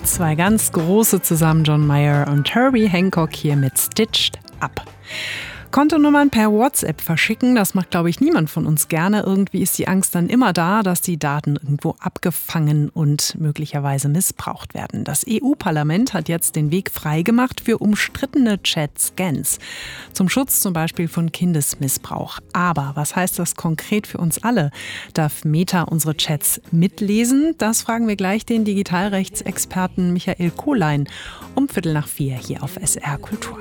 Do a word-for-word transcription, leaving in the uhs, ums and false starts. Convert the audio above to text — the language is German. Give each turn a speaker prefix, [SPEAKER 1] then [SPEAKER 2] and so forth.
[SPEAKER 1] Zwei ganz große zusammen, John Mayer und Herbie Hancock hier mit Stitched Up. Kontonummern per WhatsApp verschicken, das macht, glaube ich, niemand von uns gerne. Irgendwie ist die Angst dann immer da, dass die Daten irgendwo abgefangen und möglicherweise missbraucht werden. Das E U-Parlament hat jetzt den Weg freigemacht für umstrittene Chat-Scans. Zum Schutz zum Beispiel von Kindesmissbrauch. Aber was heißt das konkret für uns alle? Darf Meta unsere Chats mitlesen? Das fragen wir gleich den Digitalrechtsexperten Michael Kohlein um Viertel nach vier hier auf S R Kultur.